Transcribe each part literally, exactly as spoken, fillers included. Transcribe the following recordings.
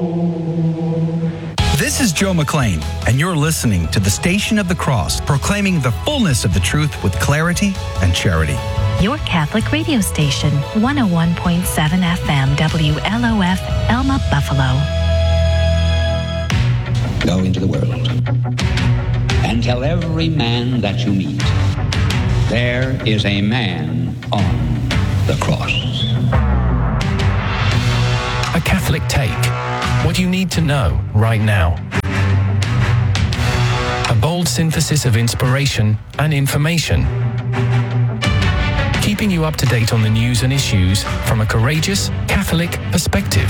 This is Joe McLean, and you're listening to the Station of the Cross, proclaiming the fullness of the truth with clarity and charity. Your Catholic radio station, one oh one point seven F M, W L O F, Elma, Buffalo. Go into the world and tell every man that you meet, there is a man on the cross. A Catholic Take. What you need to know right now. A bold synthesis of inspiration and information. Keeping you up to date on the news and issues from a courageous Catholic perspective.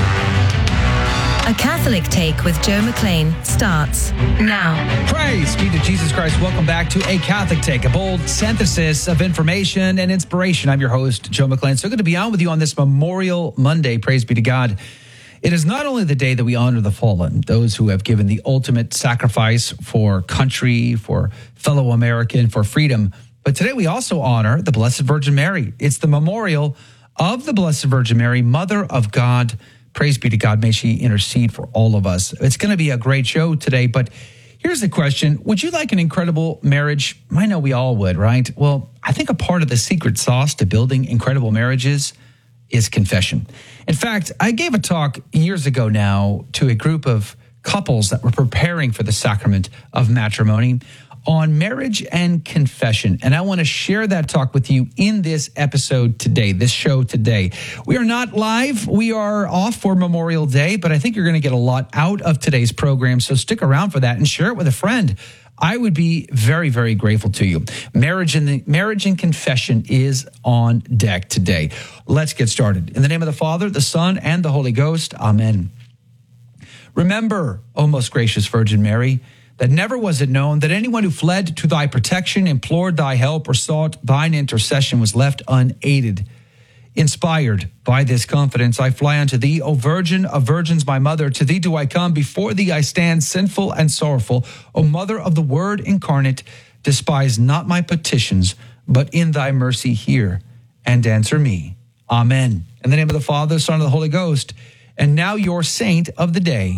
A Catholic Take with Joe McLean starts now. Praise be to Jesus Christ. Welcome back to A Catholic Take, a bold synthesis of information and inspiration. I'm your host, Joe McLean. So good to be on with you on this Memorial Monday. Praise be to God. It is not only the day that we honor the fallen, those who have given the ultimate sacrifice for country, for fellow American, for freedom, but today we also honor the Blessed Virgin Mary. It's the memorial of the Blessed Virgin Mary, Mother of God. Praise be to God. May she intercede for all of us. It's going to be a great show today, but here's the question. Would you like an incredible marriage? I know we all would, right? Well, I think a part of the secret sauce to building incredible marriages is confession. In fact, I gave a talk years ago now to a group of couples that were preparing for the sacrament of matrimony on marriage and confession. And I want to share that talk with you in this episode today, this show today. We are not live. We are off for Memorial Day, but I think you're going to get a lot out of today's program. So stick around for that and share it with a friend. I would be very, very grateful to you. Marriage and the marriage and confession is on deck today. Let's get started. In the name of the Father, the Son, and the Holy Ghost. Amen. Remember, O most gracious Virgin Mary, that never was it known that anyone who fled to thy protection, implored thy help, or sought thine intercession was left unaided. Inspired by this confidence, I fly unto thee, O Virgin of Virgins, my mother. To thee do I come, before thee I stand, sinful and sorrowful. O Mother of the Word incarnate, despise not my petitions, but in thy mercy hear and answer me. Amen. In the name of the Father, the Son, and the Holy Ghost. And now your saint of the day.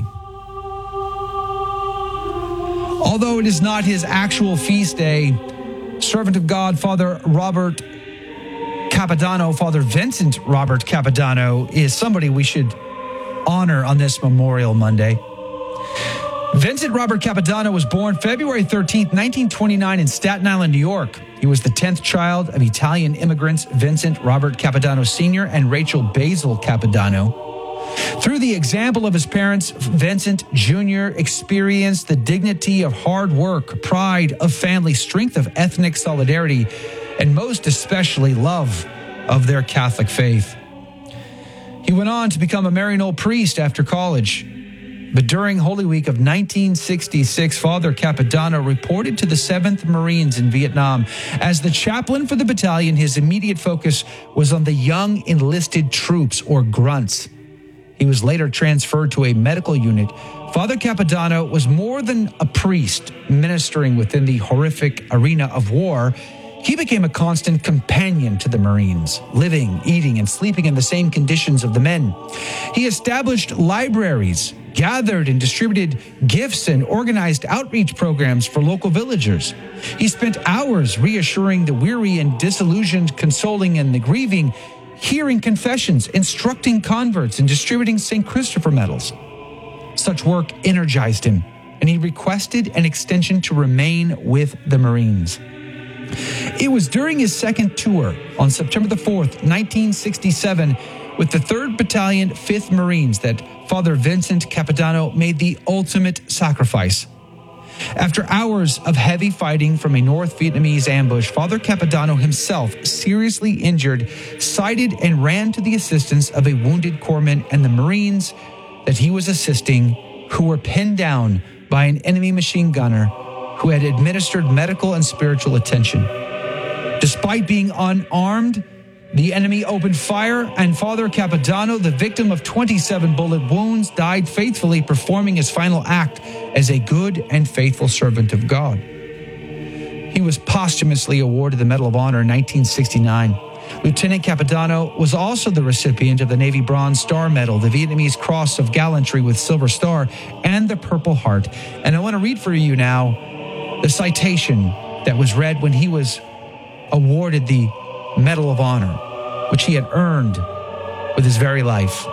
Although it is not his actual feast day, servant of God, Father Robert Capodanno, Father Vincent Robert Capodanno, is somebody we should honor on this Memorial Monday. Vincent Robert Capodanno was born February thirteenth, nineteen twenty-nine in Staten Island, New York. He was the tenth child of Italian immigrants Vincent Robert Capodanno Senior and Rachel Basil Capodanno. Through the example of his parents, Vincent Junior experienced the dignity of hard work, pride of family, strength of ethnic solidarity, and most especially love of their Catholic faith. He went on to become a Maryknoll priest after college. But during Holy Week of nineteen sixty-six, Father Capodanno reported to the seventh Marines in Vietnam. As the chaplain for the battalion, his immediate focus was on the young enlisted troops, or grunts. He was later transferred to a medical unit. Father Capodanno was more than a priest ministering within the horrific arena of war. He became a constant companion to the Marines, living, eating, and sleeping in the same conditions of the men. He established libraries, gathered and distributed gifts, and organized outreach programs for local villagers. He spent hours reassuring the weary and disillusioned, consoling and the grieving, hearing confessions, instructing converts, and distributing Saint Christopher medals. Such work energized him, and he requested an extension to remain with the Marines. It was during his second tour on September the fourth, nineteen sixty-seven, with the third Battalion, fifth Marines, that Father Vincent Capodanno made the ultimate sacrifice. After hours of heavy fighting from a North Vietnamese ambush, Father Capodanno himself, seriously injured, sighted and ran to the assistance of a wounded corpsman and the Marines that he was assisting, who were pinned down by an enemy machine gunner who had administered medical and spiritual attention. Despite being unarmed, the enemy opened fire, and Father Capodanno, the victim of twenty-seven bullet wounds, died faithfully performing his final act as a good and faithful servant of God. He was posthumously awarded the Medal of Honor in nineteen sixty-nine. Lieutenant Capodanno was also the recipient of the Navy Bronze Star Medal, the Vietnamese Cross of Gallantry with Silver Star, and the Purple Heart. And I want to read for you now the citation that was read when he was awarded the Medal of Honor, which he had earned with his very life.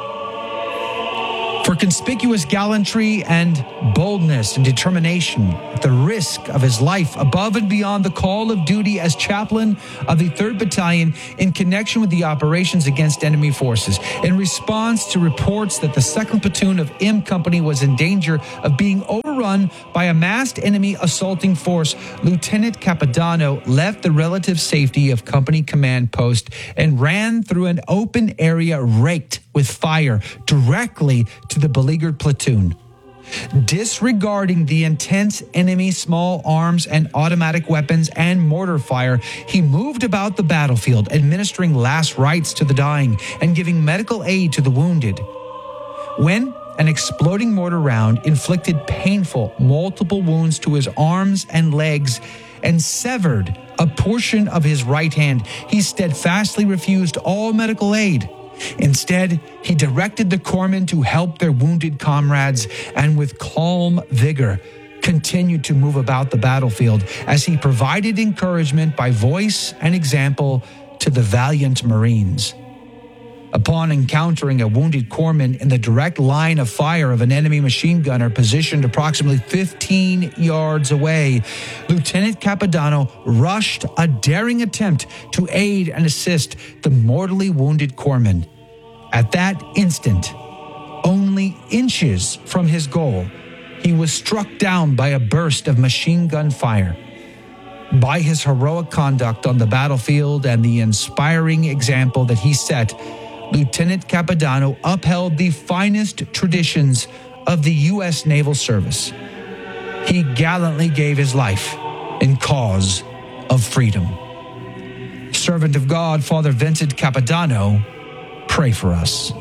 For conspicuous gallantry and boldness and determination at the risk of his life above and beyond the call of duty as chaplain of the third Battalion in connection with the operations against enemy forces. In response to reports that the second Platoon of M Company was in danger of being overrun by a massed enemy assaulting force, Lieutenant Capodanno left the relative safety of company command post and ran through an open area raked with fire directly to the beleaguered platoon. Disregarding the intense enemy small arms and automatic weapons and mortar fire, he moved about the battlefield, administering last rites to the dying and giving medical aid to the wounded. When an exploding mortar round inflicted painful multiple wounds to his arms and legs and severed a portion of his right hand, he steadfastly refused all medical aid. Instead, he directed the corpsmen to help their wounded comrades and with calm vigor continued to move about the battlefield as he provided encouragement by voice and example to the valiant Marines. Upon encountering a wounded corpsman in the direct line of fire of an enemy machine gunner positioned approximately fifteen yards away, Lieutenant Capodanno rushed a daring attempt to aid and assist the mortally wounded corpsman. At that instant, only inches from his goal, he was struck down by a burst of machine gun fire. By his heroic conduct on the battlefield and the inspiring example that he set, Lieutenant Capodanno upheld the finest traditions of the U S Naval Service. He gallantly gave his life in cause of freedom. Servant of God, Father Vincent Capodanno, pray for us.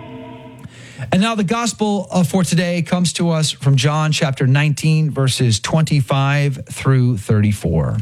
And now the gospel for today comes to us from John chapter nineteen, verses twenty-five through thirty-four.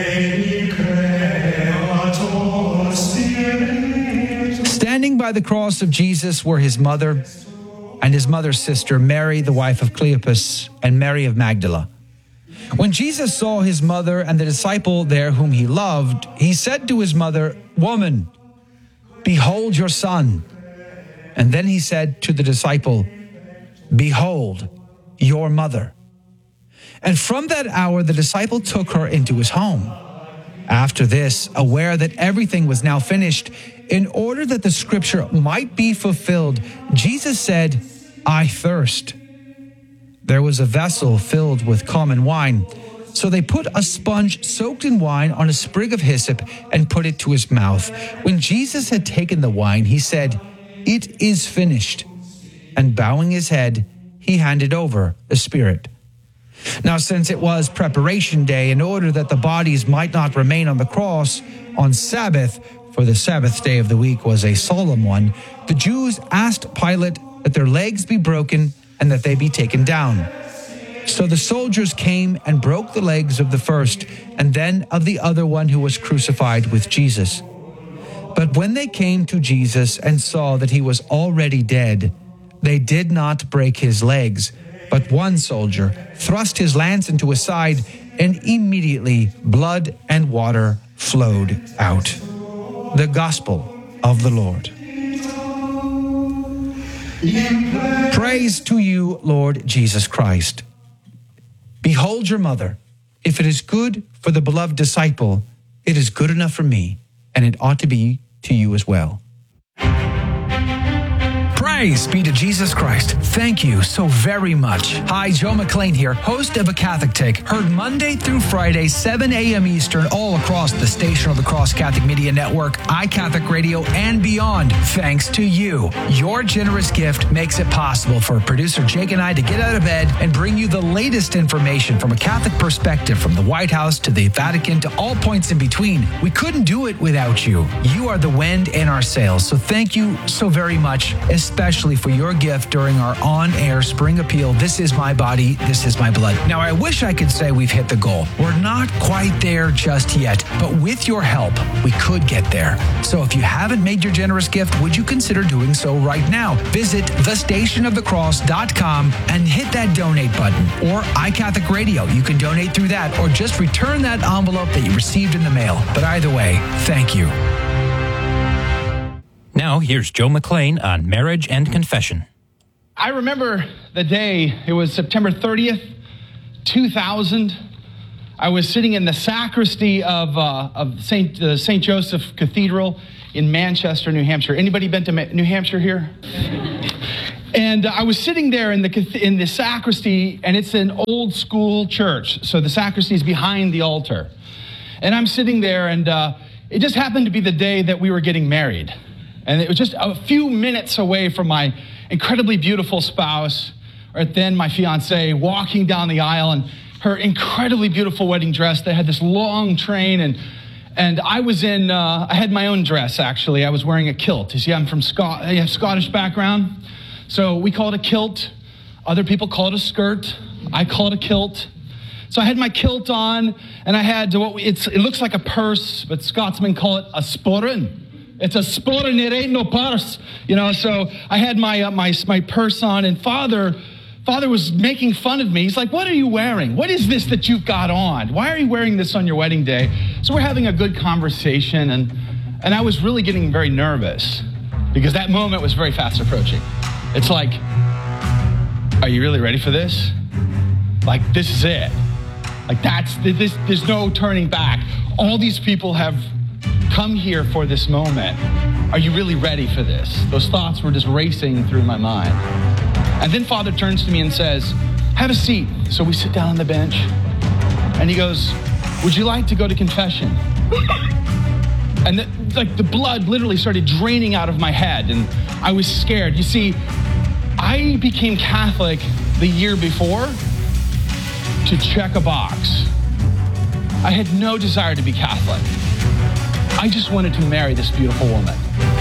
Standing by the cross of Jesus were his mother and his mother's sister, Mary, the wife of Cleopas, and Mary of Magdala. When Jesus saw his mother and the disciple there whom he loved, he said to his mother, "Woman, behold your son." And then he said to the disciple, "Behold your mother." And from that hour, the disciple took her into his home. After this, aware that everything was now finished, in order that the scripture might be fulfilled, Jesus said, "I thirst." There was a vessel filled with common wine. So they put a sponge soaked in wine on a sprig of hyssop and put it to his mouth. When Jesus had taken the wine, he said, "It is finished." And bowing his head, he handed over the spirit. Now, since it was preparation day, in order that the bodies might not remain on the cross on Sabbath, for the Sabbath day of the week was a solemn one, the Jews asked Pilate that their legs be broken and that they be taken down. So the soldiers came and broke the legs of the first and then of the other one who was crucified with Jesus. But when they came to Jesus and saw that he was already dead, they did not break his legs. But one soldier thrust his lance into his side, and immediately blood and water flowed out. The Gospel of the Lord. Praise to you, Lord Jesus Christ. Behold your mother. If it is good for the beloved disciple, it is good enough for me, and it ought to be to you as well. Praise be to Jesus Christ. Thank you so very much. Hi, Joe McLean here, host of A Catholic Take, heard Monday through Friday, seven a.m. Eastern, all across the Station of the Cross Catholic Media Network, iCatholic Radio, and beyond. Thanks to you. Your generous gift makes it possible for producer Jake and I to get out of bed and bring you the latest information from a Catholic perspective, from the White House to the Vatican to all points in between. We couldn't do it without you. You are the wind in our sails, so thank you so very much, especially especially for your gift during our on-air spring appeal, This Is My Body, This Is My Blood. Now, I wish I could say we've hit the goal. We're not quite there just yet, but with your help, we could get there. So if you haven't made your generous gift, would you consider doing so right now? Visit the station of the cross dot com and hit that donate button. Or iCatholic Radio, you can donate through that, or just return that envelope that you received in the mail. But either way, thank you. Now, here's Joe McClain on Marriage and Confession. I remember the day, it was September thirtieth, two thousand. I was sitting in the sacristy of uh, of Saint uh, Saint Joseph Cathedral in Manchester, New Hampshire. Anybody been to Ma- New Hampshire here? And uh, I was sitting there in the in the sacristy, and it's an old school church, so the sacristy is behind the altar. And I'm sitting there, and uh, it just happened to be the day that we were getting married. And it was just a few minutes away from my incredibly beautiful spouse, or then my fiance, walking down the aisle, and her incredibly beautiful wedding dress that had this long train, and and I was in, uh, I had my own dress, actually. I was wearing a kilt. You see, I'm from Scot- I have Scottish background, so we call it a kilt. Other people call it a skirt. I call it a kilt. So I had my kilt on, and I had what we, it's, it looks like a purse, but Scotsmen call it a sporran. It's a sporran, it ain't no purse. You know, so I had my uh, my my purse on, and Father, Father was making fun of me. He's like, what are you wearing? What is this that you've got on? Why are you wearing this on your wedding day? So we're having a good conversation, and and I was really getting very nervous because that moment was very fast approaching. It's like, are you really ready for this? Like, this is it. Like, that's, this, there's no turning back. All these people have come here for this moment. Are you really ready for this? Those thoughts were just racing through my mind. And then Father turns to me and says, have a seat. So we sit down on the bench, and he goes, would you like to go to confession? And the, like the blood literally started draining out of my head, and I was scared. You see, I became Catholic the year before to check a box. I had no desire to be Catholic. I just wanted to marry this beautiful woman.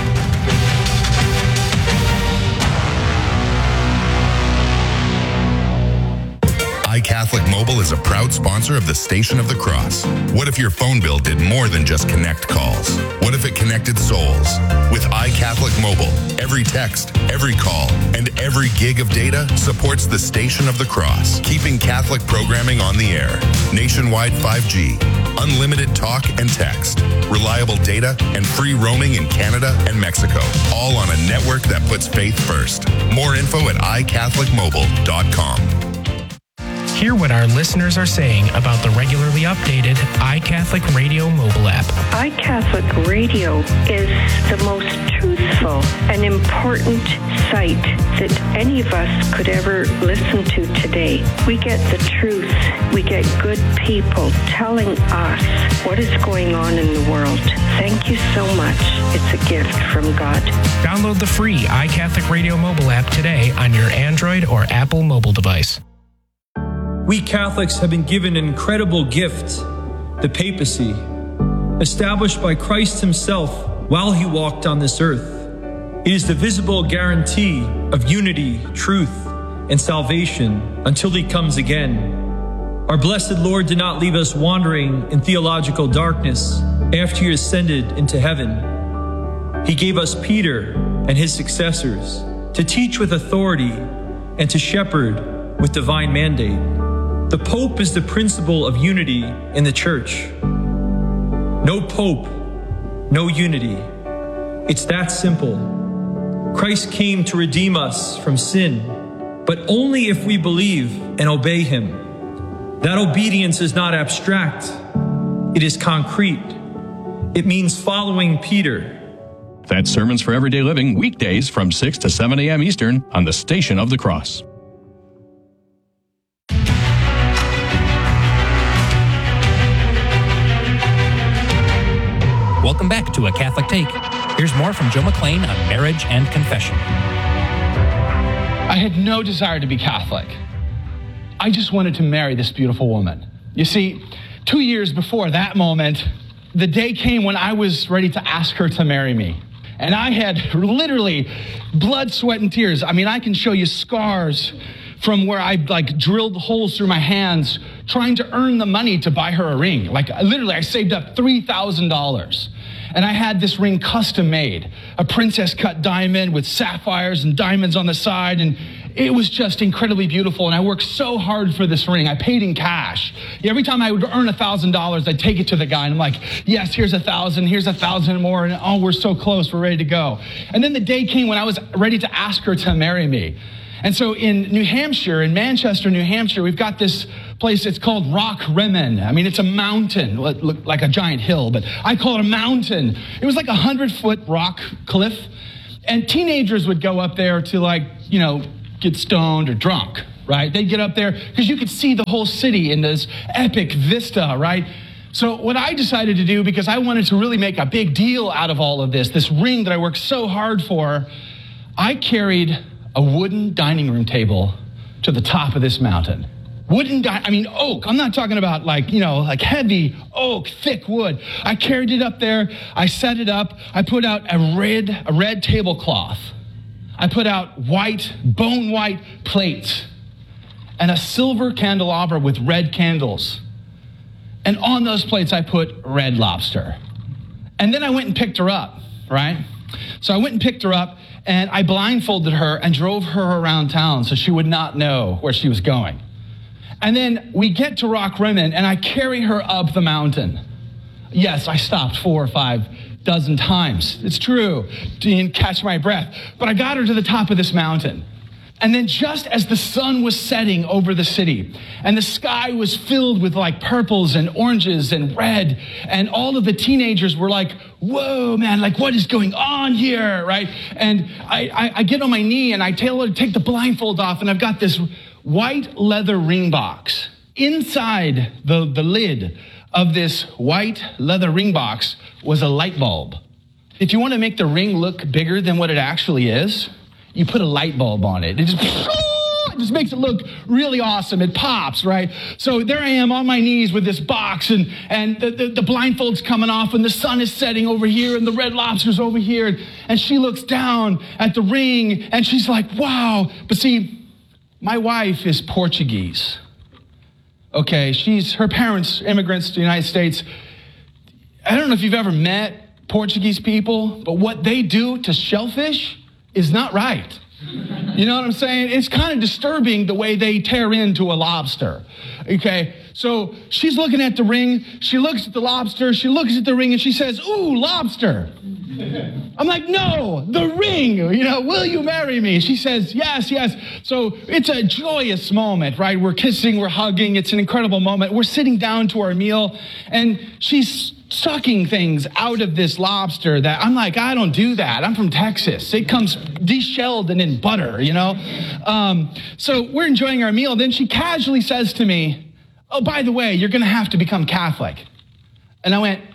iCatholic Mobile is a proud sponsor of the Station of the Cross. What if your phone bill did more than just connect calls? What if it connected souls? With iCatholic Mobile, every text, every call, and every gig of data supports the Station of the Cross, keeping Catholic programming on the air. Nationwide five G, unlimited talk and text, reliable data, and free roaming in Canada and Mexico, all on a network that puts faith first. More info at i catholic mobile dot com. Hear what our listeners are saying about the regularly updated iCatholic Radio mobile app. iCatholic Radio is the most truthful and important site that any of us could ever listen to today. We get the truth. We get good people telling us what is going on in the world. Thank you so much. It's a gift from God. Download the free iCatholic Radio mobile app today on your Android or Apple mobile device. We Catholics have been given an incredible gift, the papacy, established by Christ himself while he walked on this earth. It is the visible guarantee of unity, truth, and salvation until he comes again. Our blessed Lord did not leave us wandering in theological darkness after he ascended into heaven. He gave us Peter and his successors to teach with authority and to shepherd with divine mandate. The Pope is the principle of unity in the Church. No Pope, no unity. It's that simple. Christ came to redeem us from sin, but only if we believe and obey him. That obedience is not abstract. It is concrete. It means following Peter. That's Sermons for Everyday Living, weekdays from six to seven a.m. Eastern on the Station of the Cross. Welcome back to A Catholic Take. Here's more from Joe McClain on marriage and confession. I had no desire to be Catholic. I just wanted to marry this beautiful woman. You see, two years before that moment, the day came when I was ready to ask her to marry me. And I had literally blood, sweat, and tears. I mean, I can show you scars from where I like drilled holes through my hands trying to earn the money to buy her a ring. Like literally, I saved up three thousand dollars. And I had this ring custom made, a princess cut diamond with sapphires and diamonds on the side. And it was just incredibly beautiful. And I worked so hard for this ring. I paid in cash. Every time I would earn one thousand dollars, I'd take it to the guy. And I'm like, yes, here's a thousand, here's a thousand more. And oh, we're so close, we're ready to go. And then the day came when I was ready to ask her to marry me. And so in New Hampshire, in Manchester, New Hampshire, we've got this place, it's called Rock Rimmon. I mean, it's a mountain, look like a giant hill, but I call it a mountain. It was like a hundred foot rock cliff. And teenagers would go up there to like, you know, get stoned or drunk, right? They'd get up there because you could see the whole city in this epic vista, right? So what I decided to do, because I wanted to really make a big deal out of all of this, this ring that I worked so hard for, I carried a wooden dining room table to the top of this mountain. Wooden, di- I mean, oak. I'm not talking about like, you know, like heavy oak, thick wood. I carried it up there. I set it up. I put out a red, a red tablecloth. I put out white, bone white plates and a silver candelabra with red candles. And on those plates, I put Red Lobster. And then I went and picked her up, right? So I went and picked her up and I blindfolded her and drove her around town so she would not know where she was going. And then we get to Rock Rimmon and I carry her up the mountain. Yes, I stopped four or five dozen times. It's true. Didn't catch my breath. But I got her to the top of this mountain. And then just as the sun was setting over the city and the sky was filled with like purples and oranges and red, and all of the teenagers were like, whoa, man, like what is going on here, right? And I, I, I get on my knee and I tell her to take the blindfold off, and I've got this white leather ring box. Inside the, the lid of this white leather ring box was a light bulb. If you want to make the ring look bigger than what it actually is, you put a light bulb on it. It just, it just makes it look really awesome. It pops, right? So there I am on my knees with this box, and, and the, the, the blindfold's coming off, and the sun is setting over here, and the Red Lobster's over here. And she looks down at the ring, and she's like, wow. But see, my wife is Portuguese. Okay, she's, her parents, immigrants to the United States. I don't know if you've ever met Portuguese people, but what they do to shellfish is not right. You know what I'm saying? It's kind of disturbing the way they tear into a lobster. Okay, so she's looking at the ring. She looks at the lobster. She looks at the ring and she says, ooh, lobster. I'm like, no, the ring, you know, will you marry me? She says, yes, yes. So it's a joyous moment, right? We're kissing, we're hugging. It's an incredible moment. We're sitting down to our meal and she's sucking things out of this lobster that I'm like, I don't do that. I'm from Texas. It comes deshelled and in butter, you know? Um, so we're enjoying our meal. Then she casually says to me, oh, by the way, you're going to have to become Catholic. And I went,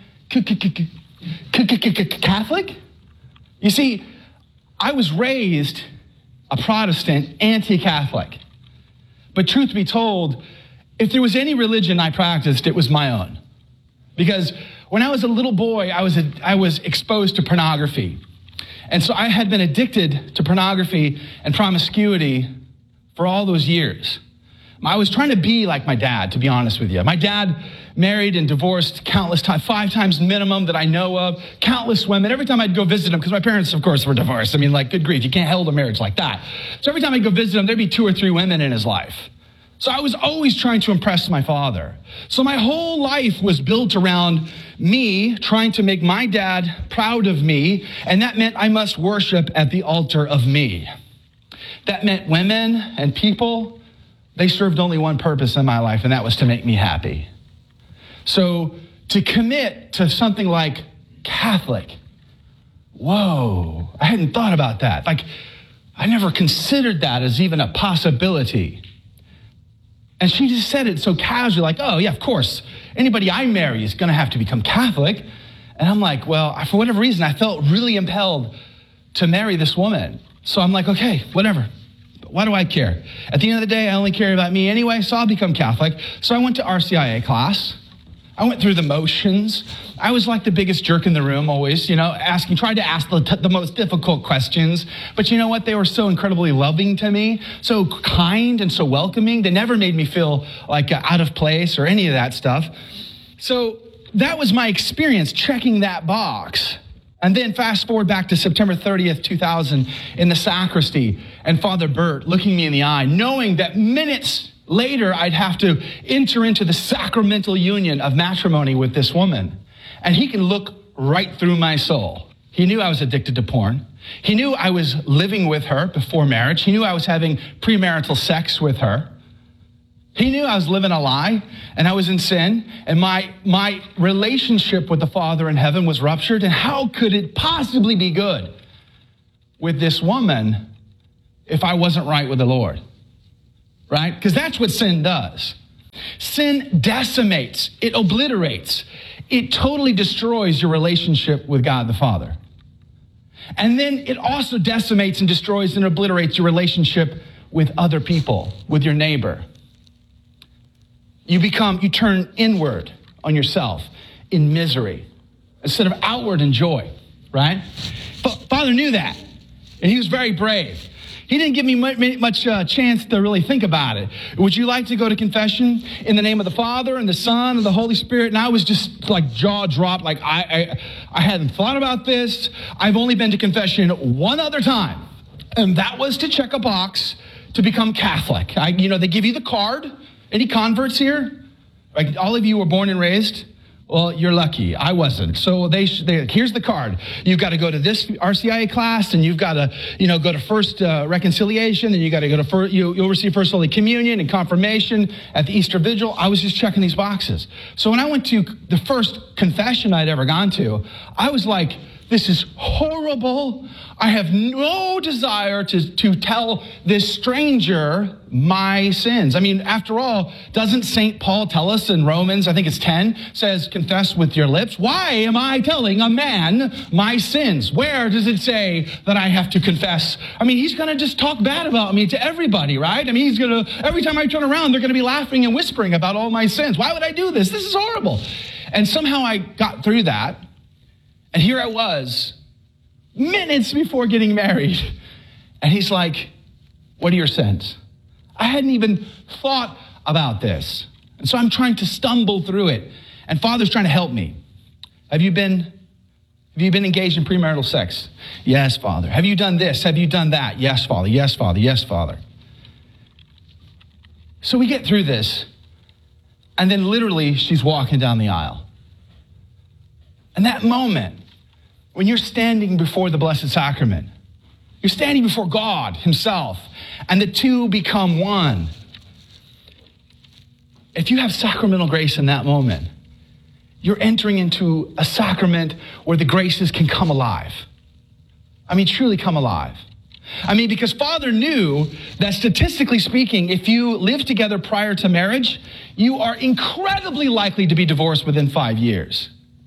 Catholic? You see, I was raised a Protestant, anti-Catholic. But truth be told, if there was any religion I practiced, it was my own. Because when I was a little boy, I was a, I was exposed to pornography. And so I had been addicted to pornography and promiscuity for all those years. I was trying to be like my dad, to be honest with you. My dad married and divorced countless times, five times minimum that I know of, countless women. Every time I'd go visit him, because my parents, of course, were divorced. I mean, like, good grief, you can't hold a marriage like that. So every time I'd go visit him, there'd be two or three women in his life. So I was always trying to impress my father. So my whole life was built around me trying to make my dad proud of me, and that meant I must worship at the altar of me. That meant women and people, they served only one purpose in my life, and that was to make me happy. So to commit to something like Catholic, whoa, I hadn't thought about that. Like, I never considered that as even a possibility. And she just said it so casually, like, oh, yeah, of course, anybody I marry is going to have to become Catholic. And I'm like, well, for whatever reason, I felt really impelled to marry this woman. So I'm like, okay, whatever. Why do I care? At the end of the day, I only care about me anyway, so I'll become Catholic. So I went to R C I A class. I went through the motions. I was like the biggest jerk in the room always, you know, asking, trying to ask the, the most difficult questions. But you know what? They were so incredibly loving to me, so kind and so welcoming. They never made me feel like uh, out of place or any of that stuff. So that was my experience checking that box. And then fast forward back to September thirtieth, two thousand in the sacristy, and Father Bert looking me in the eye, knowing that minutes later I'd have to enter into the sacramental union of matrimony with this woman. And he can look right through my soul. He knew I was addicted to porn. He knew I was living with her before marriage. He knew I was having premarital sex with her. He knew I was living a lie and I was in sin, and my, my relationship with the Father in heaven was ruptured. And how could it possibly be good with this woman if I wasn't right with the Lord? Right? Because that's what sin does. Sin decimates, it obliterates, it totally destroys your relationship with God the Father. And then it also decimates and destroys and obliterates your relationship with other people, with your neighbor. You become, you turn inward on yourself in misery instead of outward in joy, right? F- Father knew that, and he was very brave. He didn't give me much uh, chance to really think about it. Would you like to go to confession in the name of the Father and the Son and the Holy Spirit? And I was just like jaw dropped, like I, I, I hadn't thought about this. I've only been to confession one other time, and that was to check a box to become Catholic. I, you know, they give you the card. Any converts here? Like all of you were born and raised? Well, you're lucky. I wasn't. So they, they here's the card. You've got to go to this R C I A class, and you've got to, you know, go to first uh, reconciliation, and you got to go to first, you, you'll receive first Holy Communion and confirmation at the Easter Vigil. I was just checking these boxes. So when I went to the first confession I'd ever gone to, I was like, this is horrible. I have no desire to, to tell this stranger my sins. I mean, after all, doesn't Saint Paul tell us in Romans, I think it's ten, says, confess with your lips? Why am I telling a man my sins? Where does it say that I have to confess? I mean, he's going to just talk bad about me to everybody, right? I mean, he's going to, every time I turn around, they're going to be laughing and whispering about all my sins. Why would I do this? This is horrible. And somehow I got through that. And here I was, minutes before getting married. And he's like, what are your sins? I hadn't even thought about this. And so I'm trying to stumble through it. And Father's trying to help me. Have you been, have you been engaged in premarital sex? Yes, Father. Have you done this? Have you done that? Yes, Father. Yes, Father. Yes, Father. So we get through this. And then literally she's walking down the aisle. And that moment, when you're standing before the Blessed Sacrament, you're standing before God himself, and the two become one. If you have sacramental grace in that moment, you're entering into a sacrament where the graces can come alive. I mean, truly come alive. I mean, because Father knew that statistically speaking, if you live together prior to marriage, you are incredibly likely to be divorced within five years.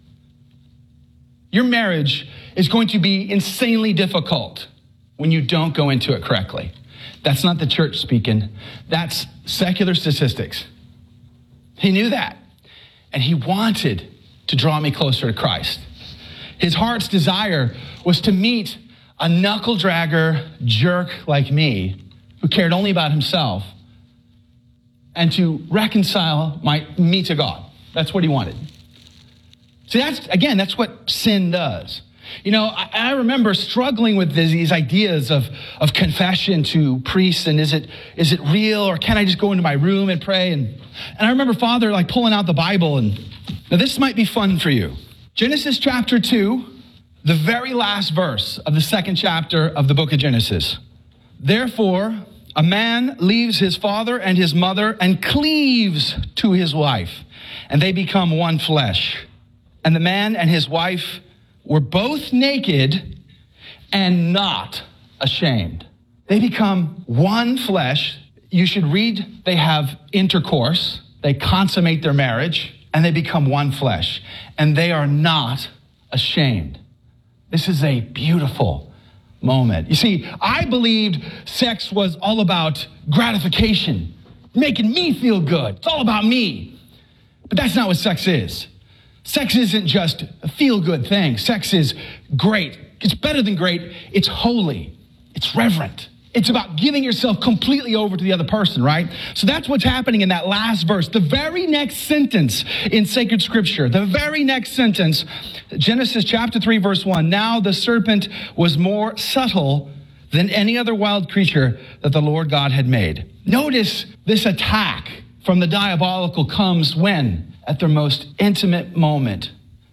Your marriage is going to be insanely difficult when you don't go into it correctly. That's not the church speaking. That's secular statistics. He knew that. And he wanted to draw me closer to Christ. His heart's desire was to meet a knuckle dragger jerk like me who cared only about himself and to reconcile my, me to God. That's what he wanted. See, that's, again, that's what sin does. You know, I, I remember struggling with this, these ideas of, of confession to priests, and is it is it real, or can I just go into my room and pray? And, and I remember Father like pulling out the Bible, and now this might be fun for you. Genesis chapter two, the very last verse of the second chapter of the book of Genesis. Therefore, a man leaves his father and his mother and cleaves to his wife, and they become one flesh. And the man and his wife were both naked and not ashamed. They become one flesh. You should read, they have intercourse, they consummate their marriage, and they become one flesh. And they are not ashamed. This is a beautiful moment. You see, I believed sex was all about gratification, making me feel good. It's all about me. But that's not what sex is. Sex isn't just a feel-good thing. Sex is great. It's better than great. It's holy. It's reverent. It's about giving yourself completely over to the other person, right? So that's what's happening in that last verse. The very next sentence in sacred scripture, the very next sentence, Genesis chapter three, verse one. Now the serpent was more subtle than any other wild creature that the Lord God had made. Notice this attack from the diabolical comes when? At their most intimate moment.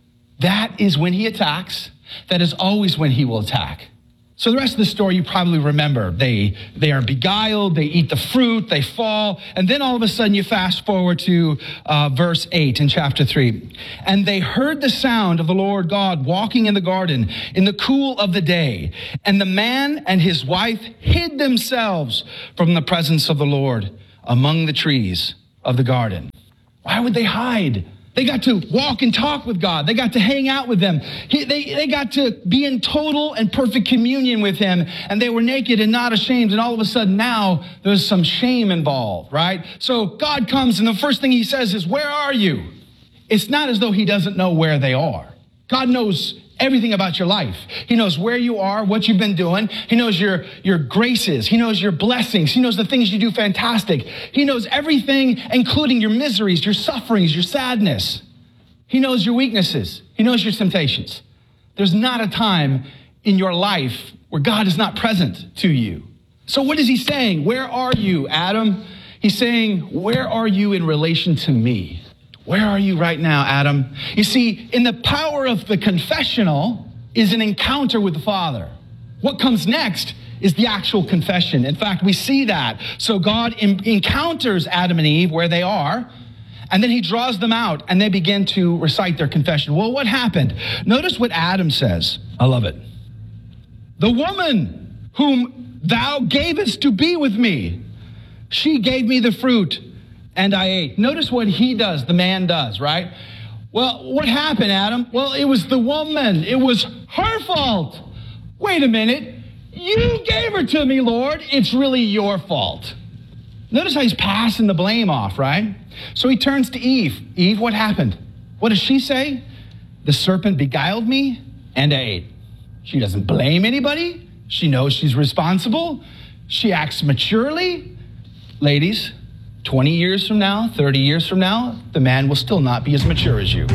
That is when he attacks. That is always when he will attack. So the rest of the story you probably remember. They they are beguiled, they eat the fruit, they fall, and then all of a sudden you fast forward to uh, verse eight in chapter three. And they heard the sound of the Lord God walking in the garden in the cool of the day. And the man and his wife hid themselves from the presence of the Lord among the trees of the garden. Why would they hide? They got to walk and talk with God. They got to hang out with him. He, they, they got to be in total and perfect communion with him. And they were naked and not ashamed. And all of a sudden now there's some shame involved, right? So God comes and the first thing he says is, where are you? It's not as though he doesn't know where they are. God knows everything about your life. He knows where you are, what you've been doing. He knows your, your graces. He knows your blessings. He knows the things you do fantastic. He knows everything, including your miseries, your sufferings, your sadness. He knows your weaknesses. He knows your temptations. There's not a time in your life where God is not present to you. So what is he saying? Where are you, Adam? He's saying, where are you in relation to me? Where are you right now, Adam? You see, in the power of the confessional is an encounter with the Father. What comes next is the actual confession. In fact, we see that. So God em- encounters Adam and Eve where they are, and then he draws them out, and they begin to recite their confession. Well, what happened? Notice what Adam says. I love it. The woman whom thou gavest to be with me, she gave me the fruit, and I ate. Notice what he does, the man does, right? Well, what happened, Adam? Well, it was the woman. It was her fault. Wait a minute. You gave her to me, Lord. It's really your fault. Notice how he's passing the blame off, right? So he turns to Eve. Eve, what happened? What does she say? The serpent beguiled me, and I ate. She doesn't blame anybody. She knows she's responsible. She acts maturely. Ladies, twenty years from now, thirty years from now, the man will still not be as mature as you.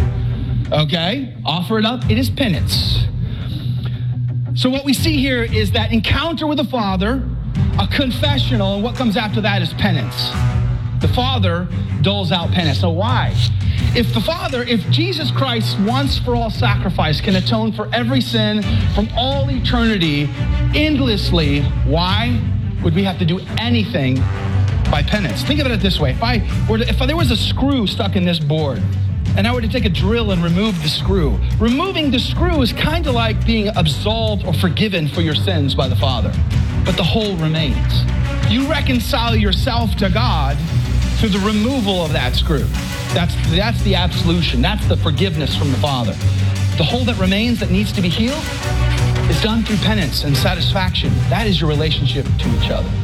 Okay? Offer it up. It is penance. So what we see here is that encounter with the Father, a confessional, and what comes after that is penance. The Father doles out penance. So why? If the Father, if Jesus Christ once for all sacrifice can atone for every sin from all eternity endlessly, why would we have to do anything by penance? Think of it this way. If I were to, if there was a screw stuck in this board, and I were to take a drill and remove the screw, removing the screw is kind of like being absolved or forgiven for your sins by the Father. But the hole remains. You reconcile yourself to God through the removal of that screw. That's, that's the absolution. That's the forgiveness from the Father. The hole that remains that needs to be healed is done through penance and satisfaction. That is your relationship to each other.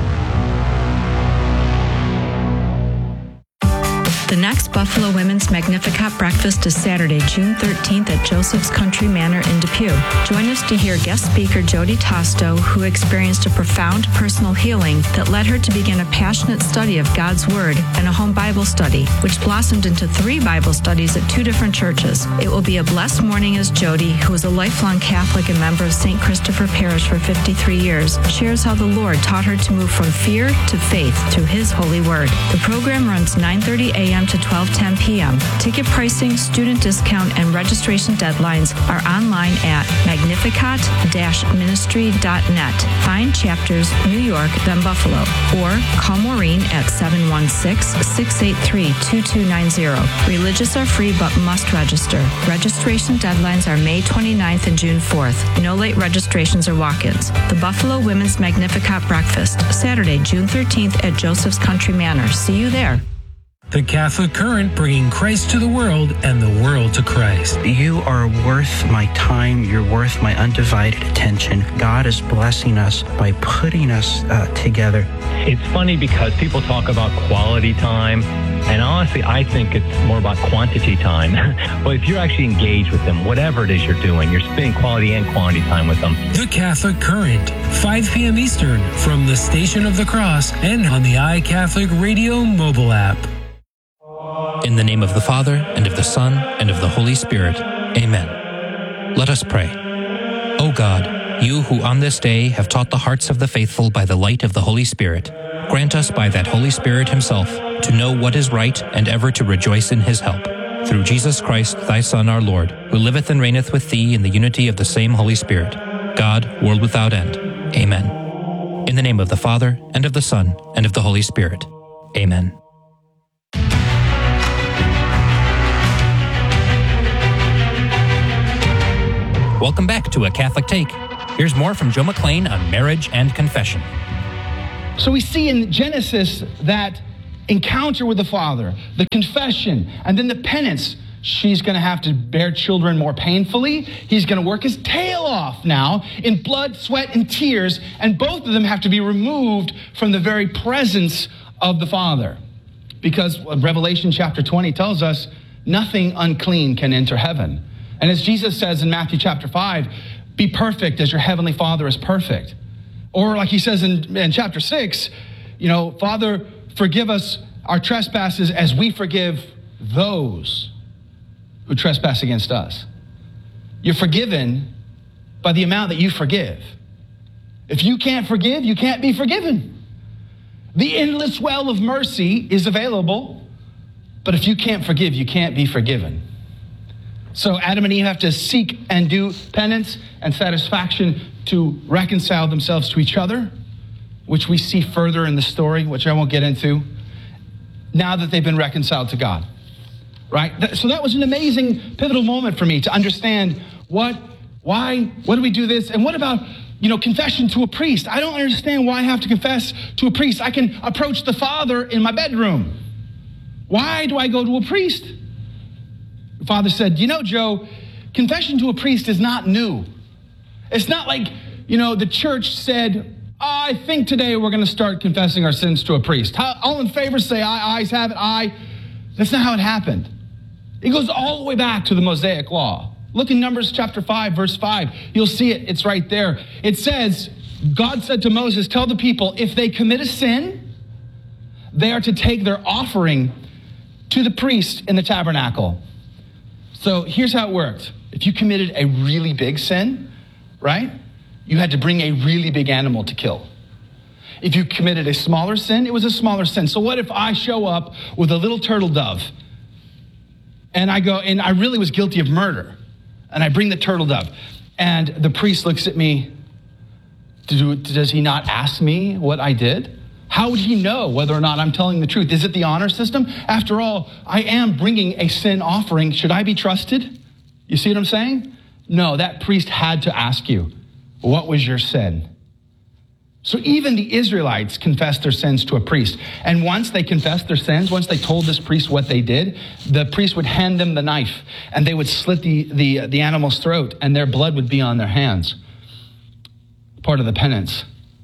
The next Buffalo Women's Magnificat breakfast is Saturday, June thirteenth at Joseph's Country Manor in Depew. Join us to hear guest speaker Jody Tosto, who experienced a profound personal healing that led her to begin a passionate study of God's Word and a home Bible study, which blossomed into three Bible studies at two different churches. It will be a blessed morning as Jody, who is a lifelong Catholic and member of Saint Christopher Parish for fifty-three years, shares how the Lord taught her to move from fear to faith through His holy Word. The program runs nine thirty a.m. to twelve ten p.m. Ticket pricing, student discount, and registration deadlines are online at magnificat dash ministry dot net. Find chapters New York, then Buffalo, or call Maureen at seven one six, six eight three, two two nine zero. Religious are free but must register. Registration deadlines are May twenty-ninth and June fourth. No late registrations or walk-ins. The Buffalo Women's Magnificat Breakfast, Saturday, June thirteenth at Joseph's Country Manor. See you there. The Catholic Current, bringing Christ to the world and the world to Christ. You are worth my time. You're worth my undivided attention. God is blessing us by putting us uh, together. It's funny because people talk about quality time, And honestly, I think it's more about quantity time. But if you're actually engaged with them, whatever it is you're doing, you're spending quality and quantity time with them. The Catholic Current, five p.m. Eastern, from the Station of the Cross and on the iCatholic Radio mobile app. In the name of the Father, and of the Son, and of the Holy Spirit. Amen. Let us pray. O God, you who on this day have taught the hearts of the faithful by the light of the Holy Spirit, grant us by that Holy Spirit himself to know what is right and ever to rejoice in his help. Through Jesus Christ, thy Son, our Lord, who liveth and reigneth with thee in the unity of the same Holy Spirit, God, world without end. Amen. In the name of the Father, and of the Son, and of the Holy Spirit. Amen. Welcome back to A Catholic Take. Here's more from Joe McClain on marriage and confession. So we see in Genesis that encounter with the Father, the confession, and then the penance. She's going to have to bear children more painfully. He's going to work his tail off now in blood, sweat, and tears, and both of them have to be removed from the very presence of the Father. Because Revelation chapter twenty tells us nothing unclean can enter heaven. And as Jesus says in Matthew chapter five, be perfect as your heavenly Father is perfect. Or like he says in, in chapter six, you know, Father, forgive us our trespasses as we forgive those who trespass against us. You're forgiven by the amount that you forgive. If you can't forgive, you can't be forgiven. The endless well of mercy is available, but if you can't forgive, you can't be forgiven. So Adam and Eve have to seek and do penance and satisfaction to reconcile themselves to each other, which we see further in the story, which I won't get into, now that they've been reconciled to God, right? So that was an amazing pivotal moment for me to understand what, why, what do we do this? And what about, you know, confession to a priest? I don't understand why I have to confess to a priest. I can approach the Father in my bedroom. Why do I go to a priest? The Father said, you know, Joe, confession to a priest is not new. It's not like, you know, the church said, oh, I think today we're going to start confessing our sins to a priest. How, all in favor say aye, ayes have it, aye. That's not how it happened. It goes all the way back to the Mosaic Law. Look in Numbers chapter five, verse five. You'll see it. It's right there. It says, God said to Moses, tell the people, if they commit a sin, they are to take their offering to the priest in the tabernacle. So here's how it worked. If you committed a really big sin, right, you had to bring a really big animal to kill. If you committed a smaller sin, it was a smaller sin. So what if I show up with a little turtle dove and I go, and I really was guilty of murder, and I bring the turtle dove, and the priest looks at me, do, does he not ask me what I did? How would he know whether or not I'm telling the truth? Is it the honor system? After all, I am bringing a sin offering. Should I be trusted? You see what I'm saying? No, that priest had to ask you, what was your sin? So even the Israelites confessed their sins to a priest. And once they confessed their sins, once they told this priest what they did, the priest would hand them the knife and they would slit the, the, the animal's throat and their blood would be on their hands. Part of the penance.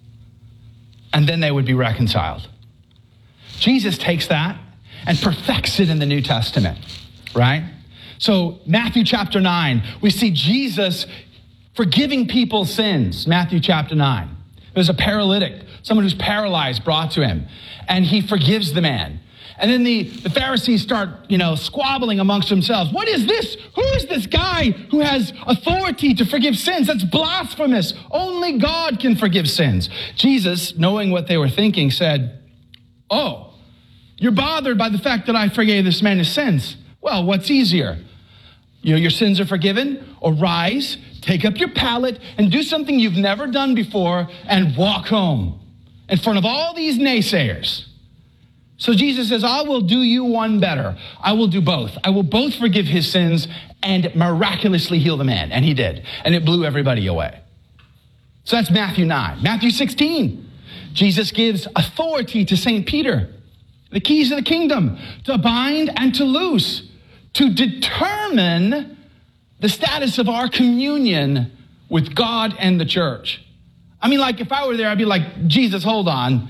And then they would be reconciled. Jesus takes that and perfects it in the New Testament, right? So Matthew chapter nine, we see Jesus forgiving people's sins. Matthew chapter nine. There's a paralytic, someone who's paralyzed, brought to him, and he forgives the man. And then the, the Pharisees start, you know, squabbling amongst themselves. What is this? Who is this guy who has authority to forgive sins? That's blasphemous. Only God can forgive sins. Jesus, knowing what they were thinking, said, oh, you're bothered by the fact that I forgave this man his sins. Well, what's easier? You know, your sins are forgiven, or rise, take up your pallet, and do something you've never done before, and walk home in front of all these naysayers. So Jesus says, I will do you one better. I will do both. I will both forgive his sins and miraculously heal the man. And he did. And it blew everybody away. So that's Matthew nine. Matthew sixteen, Jesus gives authority to Saint Peter, the keys of the kingdom, to bind and to loose, to determine the status of our communion with God and the church. I mean, like, if I were there, I'd be like, Jesus, hold on.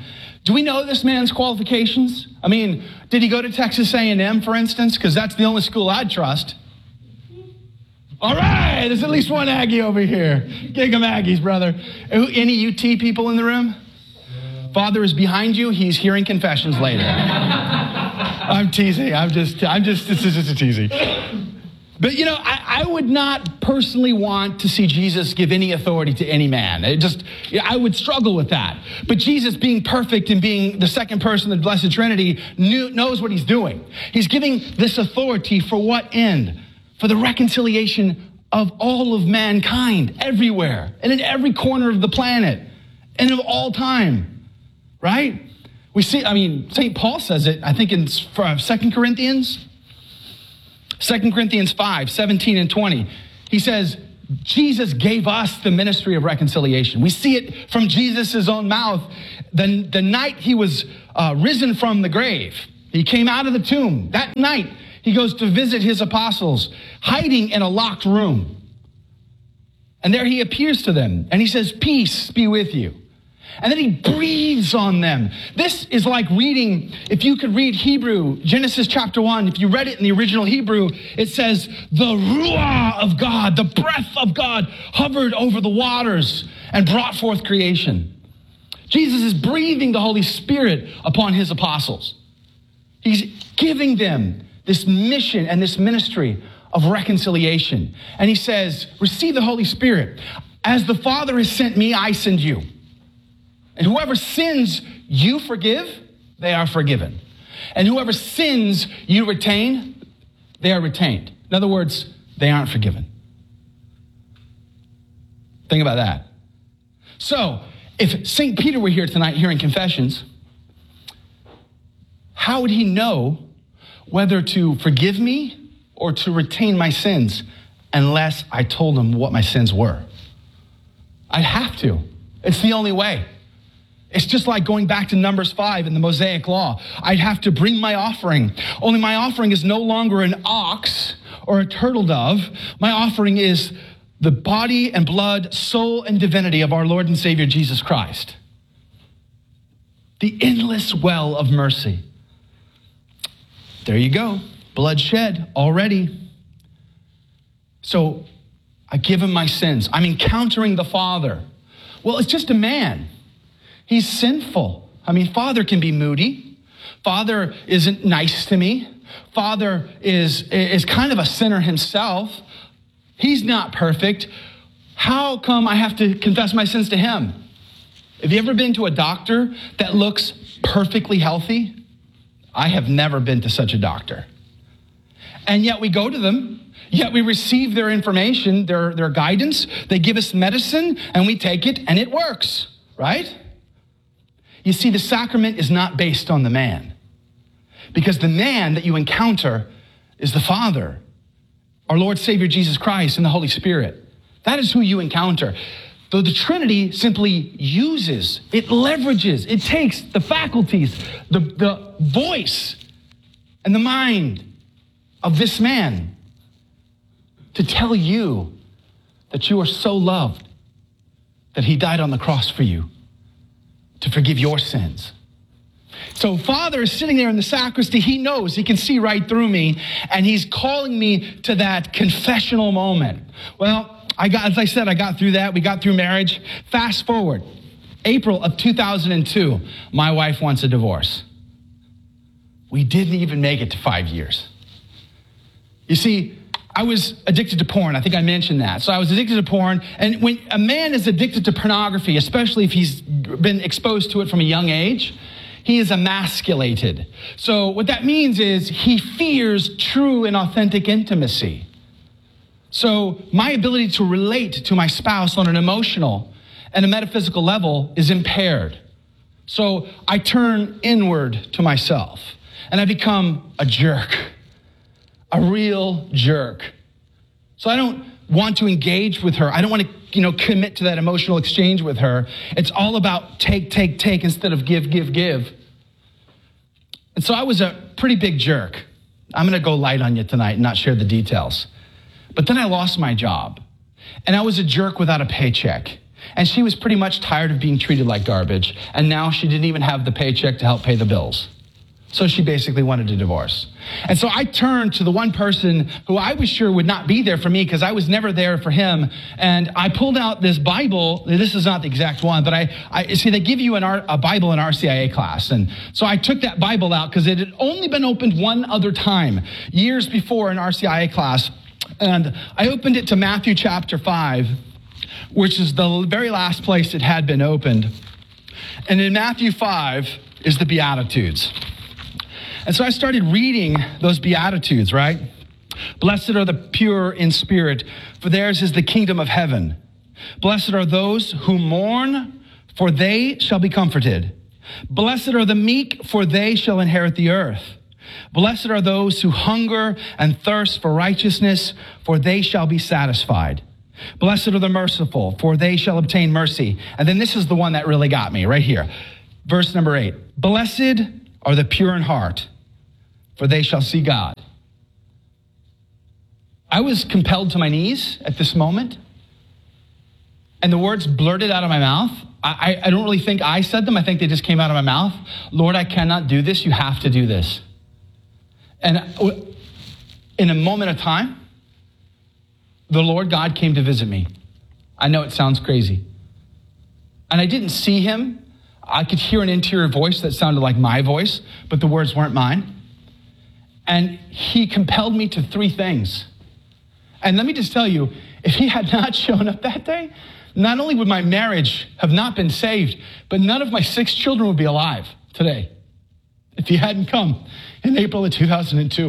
Do we know this man's qualifications? I mean, did he go to Texas A and M, for instance? Because that's the only school I'd trust. All right, there's at least one Aggie over here. Gig 'em Aggies, brother. Any U T people in the room? Father is behind you. He's hearing confessions later. I'm teasing. I'm just, I'm just, this is just a teasing. But, you know, I, I would not personally want to see Jesus give any authority to any man. It just, I would struggle with that. But Jesus, being perfect and being the second person of the Blessed Trinity, knew, knows what he's doing. He's giving this authority for what end? For the reconciliation of all of mankind, everywhere, and in every corner of the planet, and of all time, right? We see, I mean, Saint Paul says it, I think in Second Corinthians, Second Corinthians five, seventeen and twenty. He says, Jesus gave us the ministry of reconciliation. We see it from Jesus' own mouth. The, the night he was uh, risen from the grave, he came out of the tomb. That night, he goes to visit his apostles, hiding in a locked room. And there he appears to them, and he says, peace be with you. And then he breathes on them. This is like reading, if you could read Hebrew, Genesis chapter one, if you read it in the original Hebrew, it says, the Ruah of God, the breath of God hovered over the waters and brought forth creation. Jesus is breathing the Holy Spirit upon his apostles. He's giving them this mission and this ministry of reconciliation. And he says, receive the Holy Spirit. As the Father has sent me, I send you. And whoever sins you forgive, they are forgiven. And whoever sins you retain, they are retained. In other words, they aren't forgiven. Think about that. So, if Saint Peter were here tonight hearing confessions, how would he know whether to forgive me or to retain my sins unless I told him what my sins were? I'd have to. It's the only way. It's just like going back to Numbers five in the Mosaic Law. I'd have to bring my offering. Only my offering is no longer an ox or a turtle dove. My offering is the body and blood, soul and divinity of our Lord and Savior Jesus Christ. The endless well of mercy. There you go. Blood shed already. So I give him my sins. I'm encountering the Father. Well, it's just a man. He's sinful. I mean, Father can be moody. Father isn't nice to me. Father is, is kind of a sinner himself. He's not perfect. How come I have to confess my sins to him? Have you ever been to a doctor that looks perfectly healthy? I have never been to such a doctor. And yet we go to them, yet we receive their information, their, their guidance. They give us medicine and we take it and it works, right? You see, the sacrament is not based on the man, because the man that you encounter is the Father, our Lord Savior Jesus Christ, and the Holy Spirit. That is who you encounter. Though the Trinity simply uses, it leverages, it takes the faculties, the, the voice, and the mind of this man to tell you that you are so loved that he died on the cross for you, to forgive your sins. So Father is sitting there in the sacristy. He knows, he can see right through me, and he's calling me to that confessional moment. Well, I got, as I said, I got through that. We got through marriage. Fast forward, April of two thousand two, my wife wants a divorce. We didn't even make it to five years. You see, I was addicted to porn. I think I mentioned that. So I was addicted to porn. And when a man is addicted to pornography, especially if he's been exposed to it from a young age, he is emasculated. So what that means is he fears true and authentic intimacy. So my ability to relate to my spouse on an emotional and a metaphysical level is impaired. So I turn inward to myself and I become a jerk. A real jerk. So I don't want to engage with her. I don't want to, you know, commit to that emotional exchange with her. It's all about take, take, take instead of give, give, give. And so I was a pretty big jerk. I'm going to go light on you tonight and not share the details. But then I lost my job. And I was a jerk without a paycheck. And she was pretty much tired of being treated like garbage. And now she didn't even have the paycheck to help pay the bills. So she basically wanted a divorce. And so I turned to the one person who I was sure would not be there for me because I was never there for him. And I pulled out this Bible. This is not the exact one, but I, I see they give you an R, a Bible in R C I A class. And so I took that Bible out because it had only been opened one other time, years before in R C I A class. And I opened it to Matthew chapter five, which is the very last place it had been opened. And in Matthew five is the Beatitudes. And so I started reading those Beatitudes, right? Blessed are the pure in spirit, for theirs is the kingdom of heaven. Blessed are those who mourn, for they shall be comforted. Blessed are the meek, for they shall inherit the earth. Blessed are those who hunger and thirst for righteousness, for they shall be satisfied. Blessed are the merciful, for they shall obtain mercy. And then this is the one that really got me right here. Verse number eight. Blessed are the pure in heart, for they shall see God. I was compelled to my knees at this moment, and the words blurted out of my mouth. I, I, I don't really think I said them. I think they just came out of my mouth. Lord, I cannot do this. You have to do this. And in a moment of time, the Lord God came to visit me. I know it sounds crazy. And I didn't see him. I could hear an interior voice that sounded like my voice, but the words weren't mine. And he compelled me to three things. And let me just tell you, if he had not shown up that day, not only would my marriage have not been saved, but none of my six children would be alive today if he hadn't come in April of two thousand two.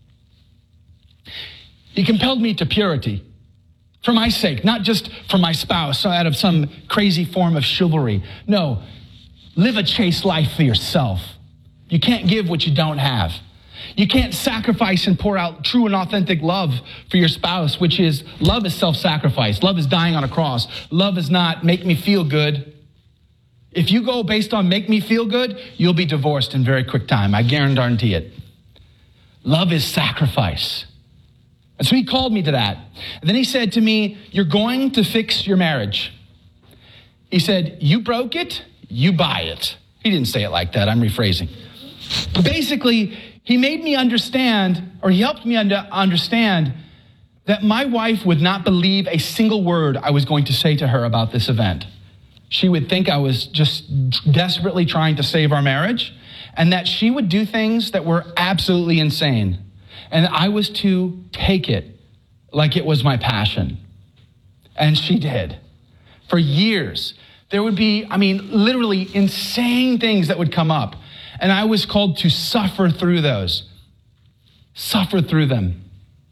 He compelled me to purity for my sake, not just for my spouse out of some crazy form of chivalry. No, live a chaste life for yourself. You can't give what you don't have. You can't sacrifice and pour out true and authentic love for your spouse, which is, love is self-sacrifice. Love is dying on a cross. Love is not make me feel good. If you go based on make me feel good, you'll be divorced in very quick time. I guarantee it. Love is sacrifice. And so he called me to that. And then he said to me, you're going to fix your marriage. He said, you broke it, you buy it. He didn't say it like that. I'm rephrasing. But basically, he made me understand, or he helped me under, understand that my wife would not believe a single word I was going to say to her about this event. She would think I was just desperately trying to save our marriage, and that she would do things that were absolutely insane. And I was to take it like it was my passion. And she did. For years, there would be, I mean, literally insane things that would come up. And I was called to suffer through those. Suffer through them.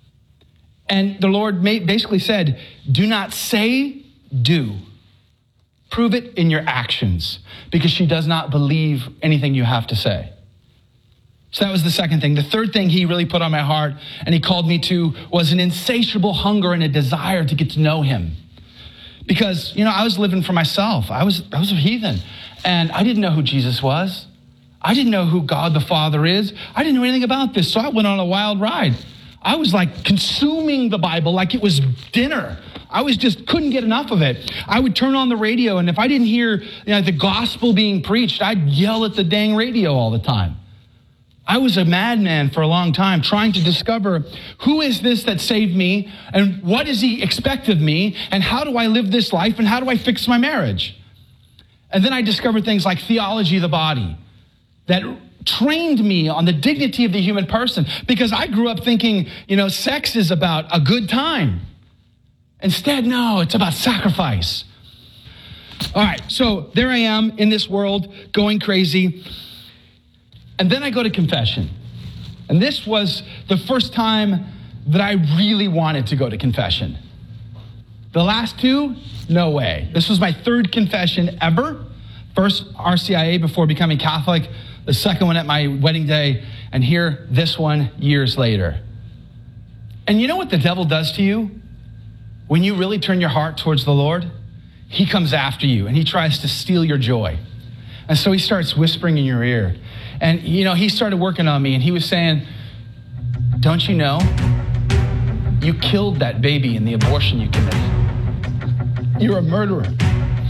And the Lord basically said, do not say, do. Prove it in your actions, because she does not believe anything you have to say. So that was the second thing. The third thing he really put on my heart and he called me to was an insatiable hunger and a desire to get to know him. Because, you know, I was living for myself. I was, I was a heathen, and I didn't know who Jesus was. I didn't know who God the Father is. I didn't know anything about this, so I went on a wild ride. I was like consuming the Bible like it was dinner. I was just couldn't get enough of it. I would turn on the radio, and if I didn't hear, you know, the gospel being preached, I'd yell at the dang radio all the time. I was a madman for a long time, trying to discover who is this that saved me, and what does he expect of me, and how do I live this life, and how do I fix my marriage? And then I discovered things like theology of the body that trained me on the dignity of the human person, because I grew up thinking, you know, sex is about a good time. Instead, no, it's about sacrifice. All right, so there I am in this world going crazy. And then I go to confession. And this was the first time that I really wanted to go to confession. The last two, no way. This was my third confession ever. First R C I A before becoming Catholic. The second one at my wedding day. And here, this one years later. And you know what the devil does to you? When you really turn your heart towards the Lord, he comes after you and he tries to steal your joy. And so he starts whispering in your ear. And, you know, he started working on me, and he was saying, don't you know? You killed that baby in the abortion you committed. You're a murderer.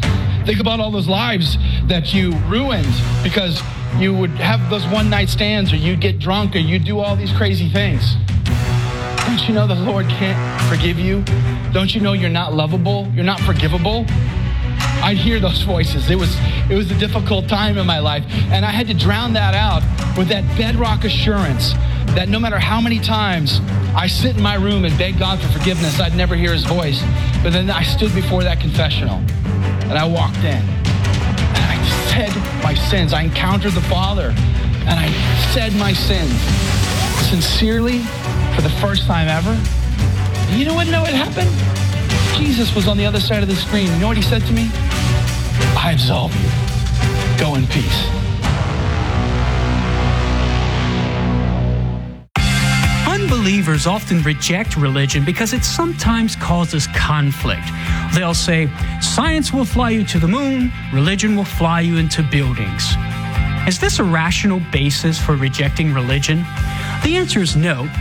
Think about all those lives that you ruined because you would have those one-night stands, or you'd get drunk, or you'd do all these crazy things. Don't you know the Lord can't forgive you? Don't you know you're not lovable? You're not forgivable? I'd hear those voices. It was, it was a difficult time in my life, and I had to drown that out with that bedrock assurance that no matter how many times I sit in my room and beg God for forgiveness, I'd never hear his voice. But then I stood before that confessional, and I walked in, and I said my sins. I encountered the Father, and I said my sins sincerely for the first time ever. And you know what, know what happened? Jesus was on the other side of the screen. You know what he said to me? I absolve you. Go in peace. Unbelievers often reject religion because it sometimes causes conflict. They'll say, science will fly you to the moon, religion will fly you into buildings. Is this a rational basis for rejecting religion? The answer is no.